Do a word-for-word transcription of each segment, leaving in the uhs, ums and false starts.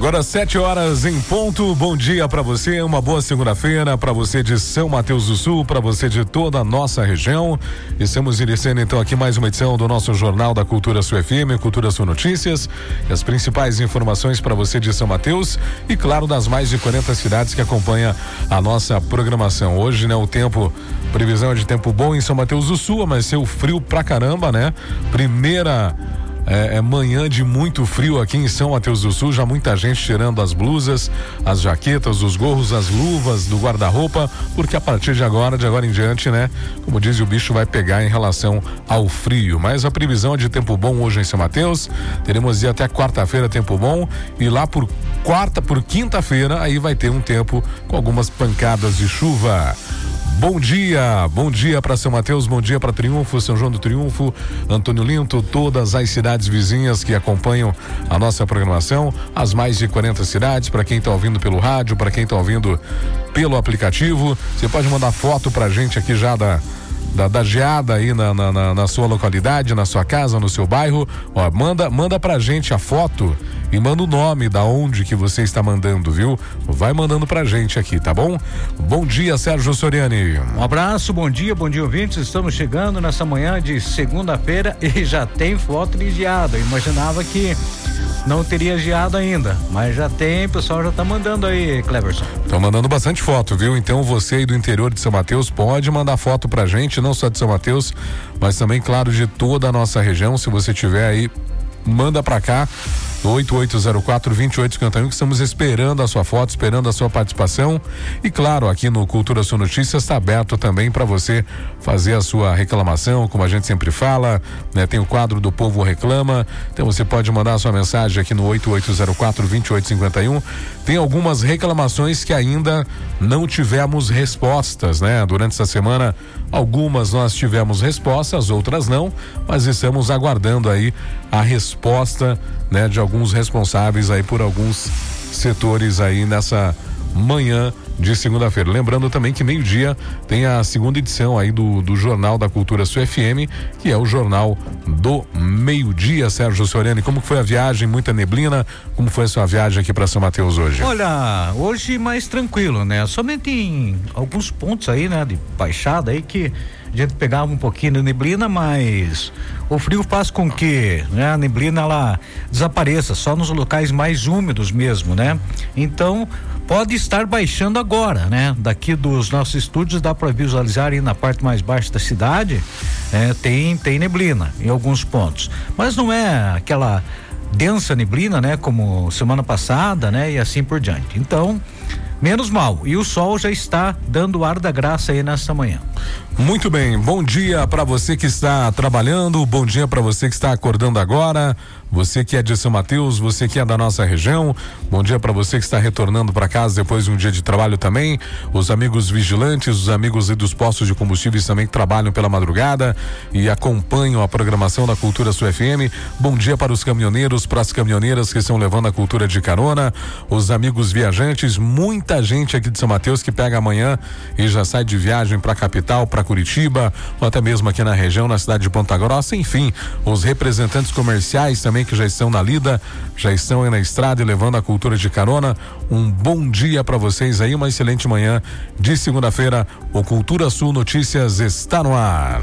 Agora sete horas em ponto, bom dia para você, uma boa segunda-feira para você de São Mateus do Sul, para você de toda a nossa região. Estamos iniciando então aqui mais uma edição do nosso Jornal da Cultura Sul F M, Cultura Sul Notícias, e as principais informações para você de São Mateus e claro das mais de quarenta cidades que acompanham a nossa programação. Hoje, né, o tempo, previsão é de tempo bom em São Mateus do Sul, mas seu frio pra caramba, né? Primeira É, é manhã de muito frio aqui em São Mateus do Sul, já muita gente tirando as blusas, as jaquetas, os gorros, as luvas do guarda-roupa, porque a partir de agora, de agora em diante, né, como diz, o bicho vai pegar em relação ao frio. Mas a previsão é de tempo bom hoje em São Mateus, teremos dia até quarta-feira tempo bom, e lá por quarta, por quinta-feira, aí vai ter um tempo com algumas pancadas de chuva. Bom dia, bom dia para São Mateus, bom dia para Triunfo, São João do Triunfo, Antônio Linto, todas as cidades vizinhas que acompanham a nossa programação, as mais de quarenta cidades, para quem está ouvindo pelo rádio, para quem está ouvindo pelo aplicativo. Você pode mandar foto pra gente aqui já da Da, da geada aí na, na, na sua localidade, na sua casa, no seu bairro. Ó, manda, manda pra gente a foto e manda o nome da onde que você está mandando, viu? Vai mandando pra gente aqui, tá bom? Bom dia, Sérgio Soriani. Um abraço, bom dia, bom dia, ouvintes. Estamos chegando nessa manhã de segunda-feira e já tem foto de geada. Eu imaginava que não teria geada ainda, mas já tem, o pessoal já tá mandando aí, Cleverson. Estão mandando bastante foto, viu? Então você aí do interior de São Mateus pode mandar foto pra gente, não só de São Mateus, mas também, claro, de toda a nossa região. Se você tiver aí, manda pra cá, oito oito zero quatro, dois oito cinco um, que estamos esperando a sua foto, esperando a sua participação. E claro, aqui no Cultura Sul Notícias está aberto também para você fazer a sua reclamação, como a gente sempre fala, né? Tem o quadro do Povo Reclama, então você pode mandar a sua mensagem aqui no oito oito zero quatro, dois oito cinco um. Tem algumas reclamações que ainda não tivemos respostas, né? Durante essa semana, algumas nós tivemos respostas, outras não, mas estamos aguardando aí a resposta, né, de alguns responsáveis aí por alguns setores aí nessa manhã de segunda-feira. Lembrando também que meio-dia tem a segunda edição aí do, do Jornal da Cultura Sul F M, que é o Jornal do Meio-Dia. Sérgio Soriani, como foi a viagem? Muita neblina? Como foi a sua viagem aqui para São Mateus hoje? Olha, hoje mais tranquilo, né? Somente em alguns pontos aí, né, de baixada aí que a gente pegava um pouquinho de neblina, mas o frio faz com que, né, a neblina ela desapareça só nos locais mais úmidos mesmo, né? Então pode estar baixando agora, né? Daqui dos nossos estúdios dá para visualizar aí na parte mais baixa da cidade, é, tem tem neblina em alguns pontos, mas não é aquela densa neblina, né? Como semana passada, né? E assim por diante. Então, menos mal, e o sol já está dando ar da graça aí nesta manhã. Muito bem, bom dia para você que está trabalhando, bom dia para você que está acordando agora, você que é de São Mateus, você que é da nossa região, bom dia para você que está retornando para casa depois de um dia de trabalho também, os amigos vigilantes, os amigos dos postos de combustíveis também que trabalham pela madrugada e acompanham a programação da Cultura Sul F M, bom dia para os caminhoneiros, para as caminhoneiras que estão levando a cultura de carona, os amigos viajantes, muita gente aqui de São Mateus que pega amanhã e já sai de viagem para a capital, para Curitiba, ou até mesmo aqui na região, na cidade de Ponta Grossa, enfim, os representantes comerciais também que já estão na lida, já estão aí na estrada e levando a cultura de carona. Um bom dia para vocês aí, uma excelente manhã de segunda-feira. O Cultura Sul Notícias está no ar.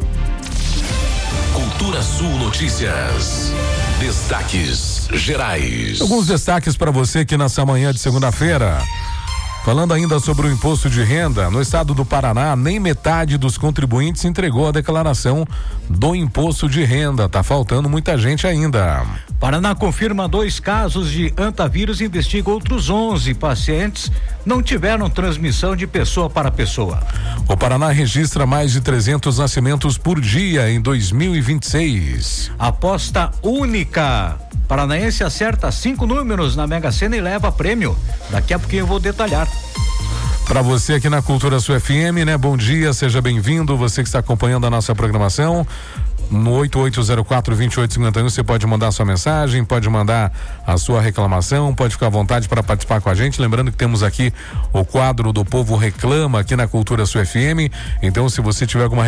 Cultura Sul Notícias. Destaques gerais. Alguns destaques para você aqui nessa manhã de segunda-feira. Falando ainda sobre o imposto de renda, no estado do Paraná, nem metade dos contribuintes entregou a declaração do imposto de renda. Tá faltando muita gente ainda. Paraná confirma dois casos de antavírus e investiga outros onze pacientes não tiveram transmissão de pessoa para pessoa. O Paraná registra mais de trezentos nascimentos por dia em dois mil e vinte e seis. Aposta única. Paranaense acerta cinco números na Mega Sena e leva prêmio. Daqui a pouquinho eu vou detalhar. Para você aqui na Cultura Sul F M, né? Bom dia, seja bem-vindo. Você que está acompanhando a nossa programação. No oito oito zero quatro, dois oito cinco um você pode mandar sua mensagem, pode mandar a sua reclamação, pode ficar à vontade para participar com a gente. Lembrando que temos aqui o quadro do Povo Reclama aqui na Cultura Sul F M. Então, se você tiver alguma